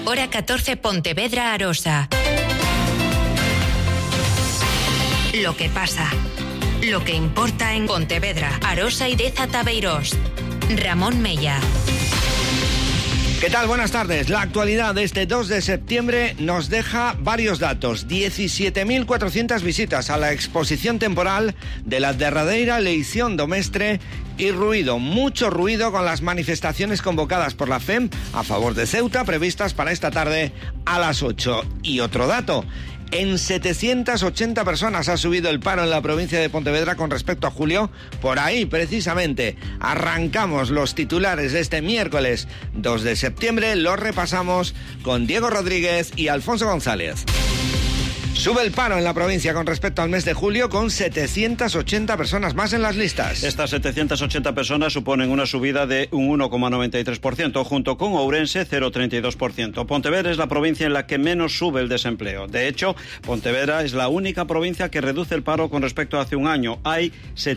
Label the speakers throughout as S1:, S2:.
S1: Hora 14, Pontevedra, Arosa. Lo que pasa. Lo que importa en Pontevedra, Arosa y Deza Tabeirós. Ramón Mella.
S2: ¿Qué tal? Buenas tardes. La actualidad de este 2 de septiembre nos deja varios datos. 17.400 visitas a la exposición temporal de la derradeira eleición do Mestre y ruido, mucho ruido con las manifestaciones convocadas por la FEM a favor de Ceuta previstas para esta tarde a las 8. Y otro dato. En 780 personas ha subido el paro en la provincia de Pontevedra con respecto a julio. Por ahí, precisamente, arrancamos los titulares de este miércoles 2 de septiembre. Los repasamos con Diego Rodríguez y Alfonso González. Sube el paro en la provincia con respecto al mes de julio, con 780 personas más en las listas.
S3: Estas 780 personas suponen una subida de un 1,93%, junto con Ourense, 0,32%. Pontevedra es la provincia en la que menos sube el desempleo. De hecho, Pontevedra es la única provincia que reduce el paro con respecto a hace un año. Hay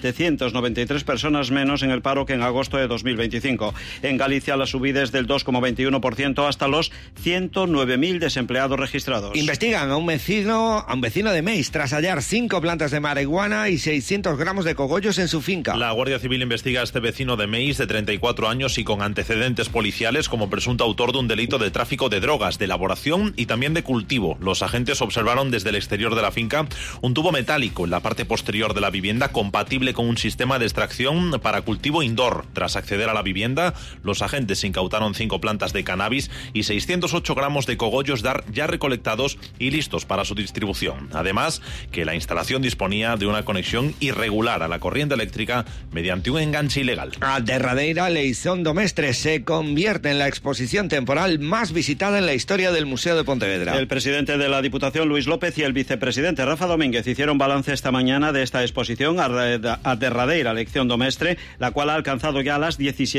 S3: 793 personas menos en el paro que en agosto de 2025. En Galicia la subida es del 2,21% hasta los 109.000 desempleados registrados.
S2: Investigan a un vecino de Meis tras hallar 5 plantas de marihuana y 600 gramos de cogollos en su finca.
S4: La Guardia Civil investiga a este vecino de Meis de 34 años y con antecedentes policiales como presunto autor de un delito de tráfico de drogas, de elaboración y también de cultivo. Los agentes observaron desde el exterior de la finca un tubo metálico en la parte posterior de la vivienda compatible con un sistema de extracción para cultivo indoor. Tras acceder a la vivienda, los agentes incautaron 5 plantas de cannabis y 608 gramos de cogollos ya recolectados y listos para su distribución. Además, que la instalación disponía de una conexión irregular a la corriente eléctrica mediante un enganche ilegal.
S2: A derradeira eleición do Mestre se convierte en la exposición temporal más visitada en la historia del Museo de Pontevedra.
S3: El presidente de la Diputación, Luis López, y el vicepresidente, Rafa Domínguez, hicieron balance esta mañana de esta exposición a derradeira elección do Mestre, la cual ha alcanzado ya las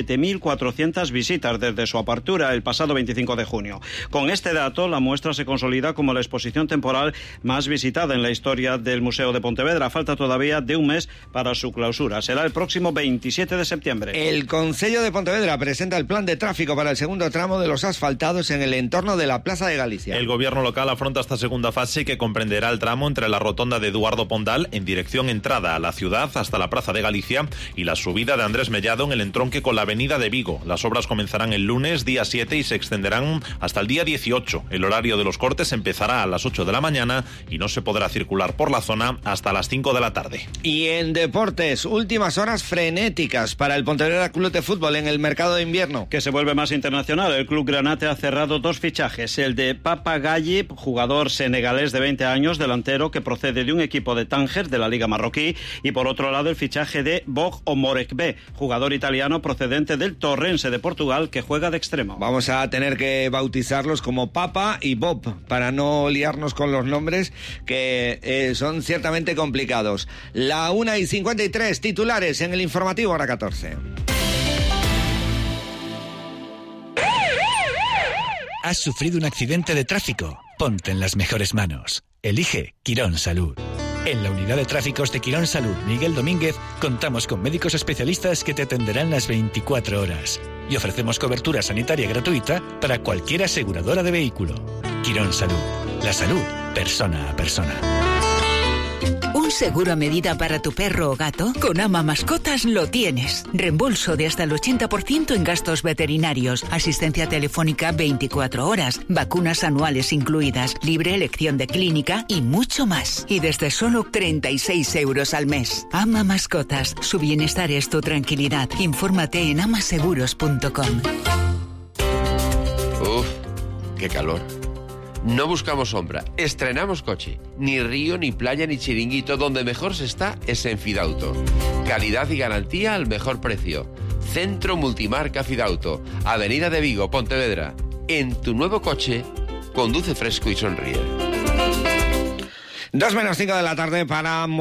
S3: 17.400 visitas desde su apertura el pasado 25 de junio. Con este dato, la muestra se consolida como la exposición temporal más visitada en la historia del Museo de Pontevedra. Falta todavía de un mes para su clausura. Será el próximo 27 de septiembre.
S2: El Concello de Pontevedra presenta el plan de tráfico para el segundo tramo de los asfaltados en el entorno de la Plaza de Galicia.
S4: El gobierno local afronta esta segunda fase que comprenderá el tramo entre la rotonda de Eduardo Pondal en dirección entrada a la ciudad hasta la Plaza de Galicia y la subida de Andrés Mellado en el entronque con la avenida de Vigo. Las obras comenzarán el lunes, día 7, y se extenderán hasta el día 18. El horario de los cortes empezará a las 8 de la mañana y no se podrá circular por la zona hasta las 5 de la tarde.
S2: Y en deportes, últimas horas frenéticas para el Pontevedra Club de Fútbol en el mercado de invierno.
S3: Que se vuelve más internacional. El club granate ha cerrado 2 fichajes. El de Papa Gallip, jugador senegalés de 20 años, delantero que procede de un equipo de Tánger de la Liga Marroquí. Y por otro lado el fichaje de Bog Omorekbe, jugador italiano procedente del Torrense de Portugal, que juega de extremo.
S2: Vamos a tener que bautizarlos como Papa y Bob para no liarnos con los nombres que son ciertamente complicados. La 1:53, titulares en el informativo hora 14.
S5: ¿Has sufrido un accidente de tráfico? Ponte en las mejores manos. Elige Quirón Salud. En la unidad de tráficos de Quirón Salud Miguel Domínguez contamos con médicos especialistas que te atenderán las 24 horas y ofrecemos cobertura sanitaria gratuita para cualquier aseguradora de vehículo. Quirón Salud. La salud, persona a persona.
S1: ¿Un seguro a medida para tu perro o gato? Con Ama Mascotas lo tienes. Reembolso de hasta el 80% en gastos veterinarios, asistencia telefónica 24 horas, vacunas anuales incluidas, libre elección de clínica y mucho más. Y desde solo 36 euros al mes. Ama Mascotas. Su bienestar es tu tranquilidad. Infórmate en amaseguros.com.
S6: Uf, qué calor. No buscamos sombra, estrenamos coche. Ni río, ni playa, ni chiringuito. Donde mejor se está es en Fidauto. Calidad y garantía al mejor precio. Centro Multimarca Fidauto. Avenida de Vigo, Pontevedra. En tu nuevo coche, conduce fresco y sonríe.
S2: 2:05 de la tarde para